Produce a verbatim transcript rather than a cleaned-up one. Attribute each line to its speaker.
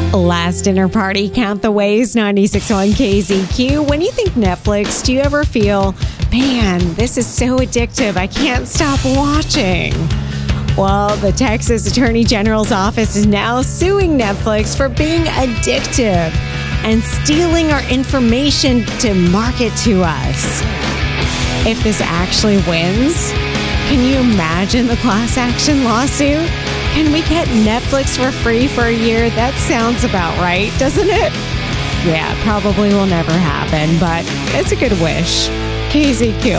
Speaker 1: Last dinner party, count the ways, ninety-six point one K Z Q. When you think Netflix, do you ever feel, man, this is so addictive, I can't stop watching? Well, the Texas Attorney General's office is now suing Netflix for being addictive and stealing our information to market to us. If this actually wins, can you imagine the class action lawsuit? Can we get Netflix for free for a year? That sounds about right, doesn't it? Yeah, probably will never happen, but it's a good wish. K Z Q.